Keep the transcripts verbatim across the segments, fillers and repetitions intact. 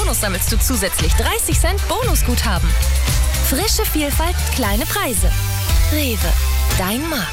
Bonus sammelst du zusätzlich dreißig Cent Bonusguthaben. Frische Vielfalt, kleine Preise. Rewe, dein Markt.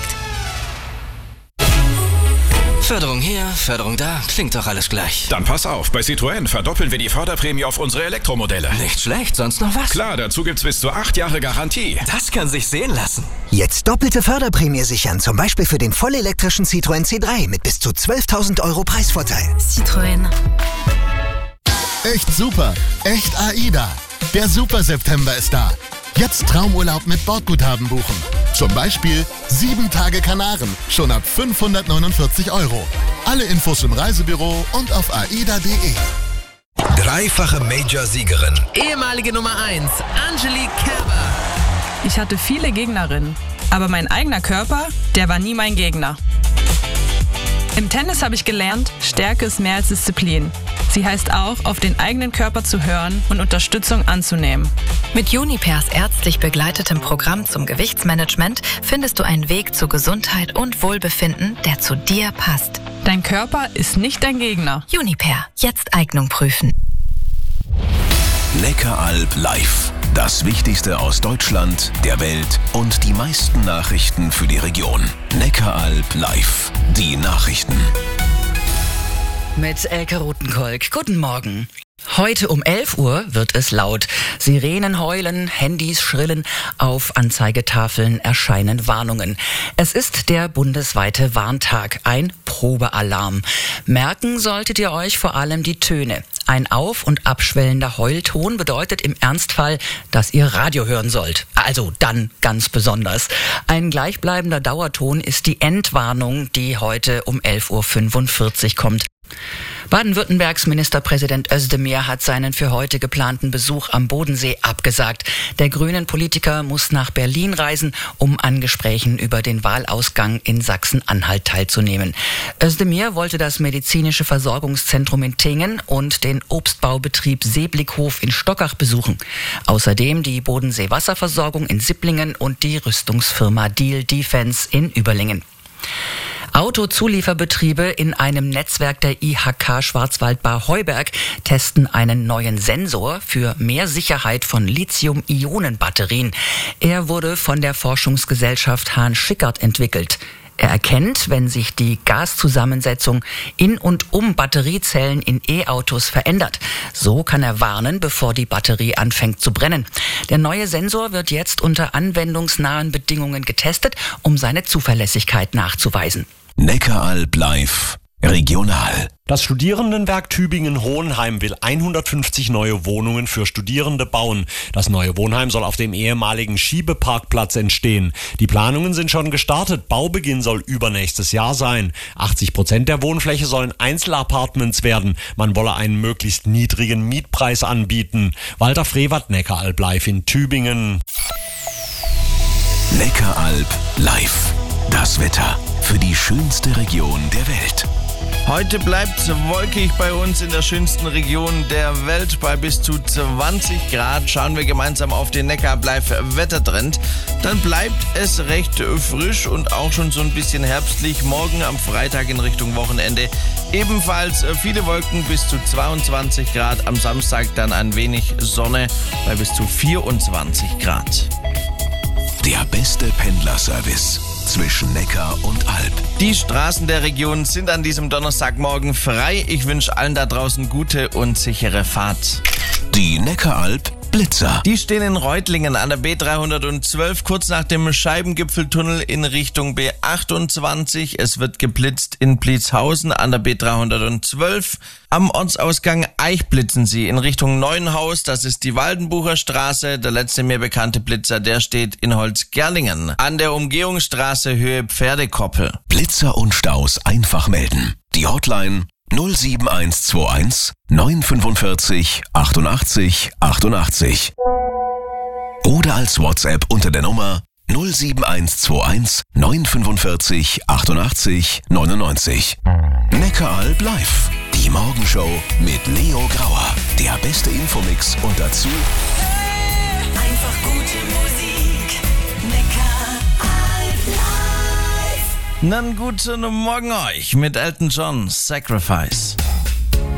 Förderung hier, Förderung da, klingt doch alles gleich. Dann pass auf, bei Citroën verdoppeln wir die Förderprämie auf unsere Elektromodelle. Nicht schlecht, sonst noch was? Klar, dazu gibt's bis zu acht Jahre Garantie. Das kann sich sehen lassen. Jetzt doppelte Förderprämie sichern, zum Beispiel für den vollelektrischen Citroën C drei mit bis zu zwölftausend Euro Preisvorteil. Citroën. Echt super, echt AIDA. Der Super September ist da. Jetzt Traumurlaub mit Bordguthaben buchen. Zum Beispiel sieben Tage Kanaren, schon ab fünfhundertneunundvierzig Euro. Alle Infos im Reisebüro und auf aida punkt de. Dreifache Major-Siegerin. Ehemalige Nummer eins, Angelique Kerber. Ich hatte viele Gegnerinnen, aber mein eigener Körper, der war nie mein Gegner. Im Tennis habe ich gelernt, Stärke ist mehr als Disziplin. Sie heißt auch, auf den eigenen Körper zu hören und Unterstützung anzunehmen. Mit Junipers ärztlich begleitetem Programm zum Gewichtsmanagement findest du einen Weg zu Gesundheit und Wohlbefinden, der zu dir passt. Dein Körper ist nicht dein Gegner. Juniper, jetzt Eignung prüfen. Neckaralb live. Das Wichtigste aus Deutschland, der Welt und die meisten Nachrichten für die Region. Neckaralb live. Die Nachrichten. Mit Elke Rutenkolk. Guten Morgen. Heute um elf Uhr wird es laut. Sirenen heulen, Handys schrillen, auf Anzeigetafeln erscheinen Warnungen. Es ist der bundesweite Warntag, ein Probealarm. Merken solltet ihr euch vor allem die Töne. Ein auf- und abschwellender Heulton bedeutet im Ernstfall, dass ihr Radio hören sollt. Also dann ganz besonders. Ein gleichbleibender Dauerton ist die Endwarnung, die heute um elf Uhr fünfundvierzig kommt. Baden-Württembergs Ministerpräsident Özdemir hat seinen für heute geplanten Besuch am Bodensee abgesagt. Der grünen Politiker muss nach Berlin reisen, um an Gesprächen über den Wahlausgang in Sachsen-Anhalt teilzunehmen. Özdemir wollte das medizinische Versorgungszentrum in Tingen und den Obstbaubetrieb Seeblickhof in Stockach besuchen. Außerdem die Bodensee-Wasserversorgung in Sipplingen und die Rüstungsfirma Diehl Defense in Überlingen. Autozulieferbetriebe in einem Netzwerk der I H K Schwarzwaldbar Heuberg testen einen neuen Sensor für mehr Sicherheit von Lithium-Ionen-Batterien. Er wurde von der Forschungsgesellschaft Hahn-Schickard entwickelt. Er erkennt, wenn sich die Gaszusammensetzung in und um Batteriezellen in E-Autos verändert. So kann er warnen, bevor die Batterie anfängt zu brennen. Der neue Sensor wird jetzt unter anwendungsnahen Bedingungen getestet, um seine Zuverlässigkeit nachzuweisen. Neckaralb live. Regional. Das Studierendenwerk Tübingen-Hohenheim will hundertfünfzig neue Wohnungen für Studierende bauen. Das neue Wohnheim soll auf dem ehemaligen Schiebeparkplatz entstehen. Die Planungen sind schon gestartet. Baubeginn soll übernächstes Jahr sein. achtzig Prozent der Wohnfläche sollen Einzelapartments werden. Man wolle einen möglichst niedrigen Mietpreis anbieten. Walter Frevert, Neckaralb live in Tübingen. Neckaralb live. Das Wetter für die schönste Region der Welt. Heute bleibt es wolkig bei uns in der schönsten Region der Welt bei bis zu zwanzig Grad. Schauen wir gemeinsam auf den Neckaralb live Wettertrend. Dann bleibt es recht frisch und auch schon so ein bisschen herbstlich. Morgen am Freitag in Richtung Wochenende ebenfalls viele Wolken bis zu zweiundzwanzig Grad. Am Samstag dann ein wenig Sonne bei bis zu vierundzwanzig Grad. Der beste Pendlerservice zwischen Neckar und Alb. Die Straßen der Region sind an diesem Donnerstagmorgen frei. Ich wünsche allen da draußen gute und sichere Fahrt. Die Neckaralb Blitzer. Die stehen in Reutlingen an der B dreihundertzwölf, kurz nach dem Scheibengipfeltunnel in Richtung B achtundzwanzig. Es wird geblitzt in Blitzhausen an der B dreihundertzwölf. Am Ortsausgang Eich blitzen sie in Richtung Neuenhaus. Das ist die Waldenbucher Straße. Der letzte mir bekannte Blitzer, der steht in Holzgerlingen. An der Umgehungsstraße Höhe Pferdekoppel. Blitzer und Staus einfach melden. Die Hotline null sieben eins zwei eins neun fünfundvierzig achtundachtzig achtundachtzig oder als WhatsApp unter der Nummer null sieben eins zwei eins neun fünfundvierzig achtundachtzig neunundneunzig. Neckaralb live. Die Morgenshow mit Leo Grauer. Der beste Infomix und dazu einfach gute Musik. Neckaralb live. Dann guten Morgen euch mit Elton John, Sacrifice.